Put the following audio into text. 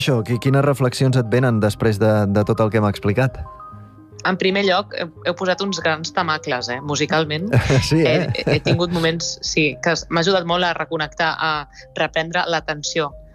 Això, quines reflexions et venen després de tot el que m'ha explicat? En primer lloc, heu posat uns grans temacles, musicalment. Sí, He tingut moments, sí, que m'ha ajudat molt a reconnectar, a reprendre l'atenció